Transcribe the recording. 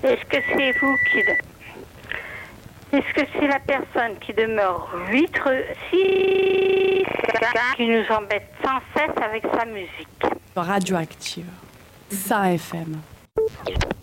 Est-ce que c'est vous qui... Est-ce que c'est la personne qui demeure 8-6 qui nous embête sans cesse avec sa musique? Radioactive. Ça FM.